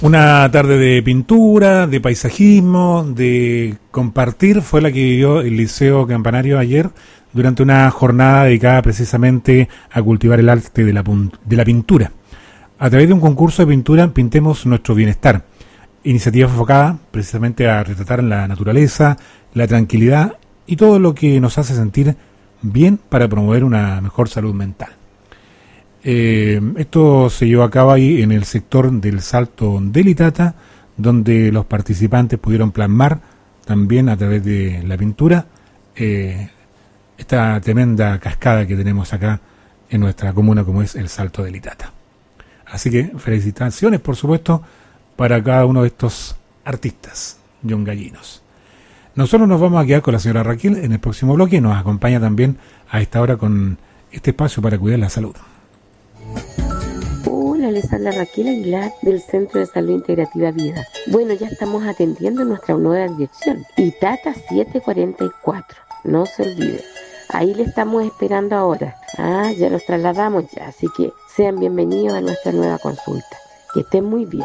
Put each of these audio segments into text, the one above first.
Una tarde de pintura, de paisajismo, de compartir fue la que vivió el Liceo Campanario ayer durante una jornada dedicada precisamente a cultivar el arte de la pintura. A través de un concurso de pintura pintemos nuestro bienestar. Iniciativa enfocada precisamente a retratar la naturaleza, la tranquilidad y todo lo que nos hace sentir bien para promover una mejor salud mental. Esto se llevó a cabo ahí en el sector del Salto del Itata, donde los participantes pudieron plasmar también a través de la pintura esta tremenda cascada que tenemos acá en nuestra comuna, como es el Salto del Itata. Así que felicitaciones, por supuesto, para cada uno de estos artistas yungallinos. Nosotros nos vamos a quedar con la señora Raquel en el próximo bloque. Nos acompaña también a esta hora con este espacio para cuidar la salud. Hola, les habla Raquel Aguilar del Centro de Salud Integrativa Vida. Bueno, ya estamos atendiendo nuestra nueva dirección, Itata 744. No se olvide, ahí le estamos esperando ahora. Ya nos trasladamos ya, así que sean bienvenidos a nuestra nueva consulta. Que estén muy bien.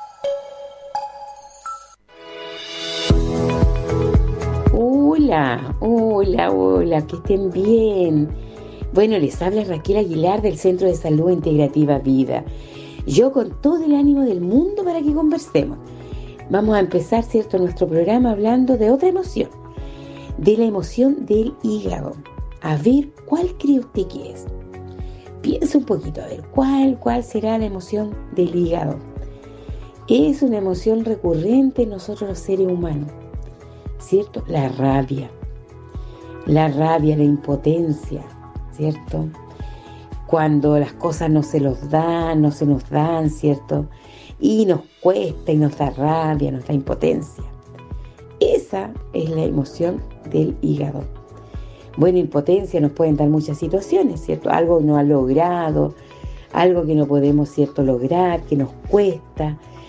Hola, que estén bien. Bueno, les habla Raquel Aguilar del Centro de Salud Integrativa Vida. Yo con todo el ánimo del mundo para que conversemos. Vamos a empezar, ¿cierto?, nuestro programa hablando de otra emoción, de la emoción del hígado. A ver, ¿cuál cree usted que es? Piensa un poquito, a ver, ¿cuál será la emoción del hígado? Es una emoción recurrente en nosotros los seres humanos, ¿cierto? La rabia, la impotencia, ¿cierto? Cuando las cosas no se nos dan, ¿cierto? Y nos cuesta y nos da rabia, nos da impotencia. Esa es la emoción del hígado. Bueno, impotencia nos pueden dar muchas situaciones, ¿cierto? Algo no ha logrado, algo que no podemos, ¿cierto?, lograr, que nos cuesta.